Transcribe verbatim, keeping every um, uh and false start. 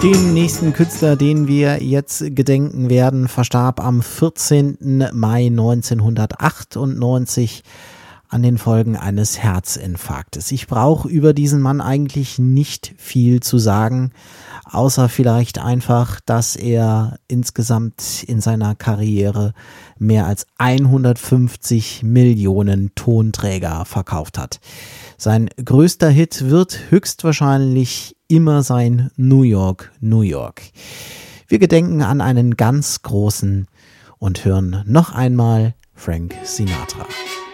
Den nächsten Künstler, den wir jetzt gedenken werden, verstarb am vierzehnten Mai neunzehnhundertachtundneunzig an den Folgen eines Herzinfarktes. Ich brauche über diesen Mann eigentlich nicht viel zu sagen, außer vielleicht einfach, dass er insgesamt in seiner Karriere mehr als hundertfünfzig Millionen Tonträger verkauft hat. Sein größter Hit wird höchstwahrscheinlich immer sein New York, New York. Wir gedenken an einen ganz großen und hören noch einmal Frank Sinatra.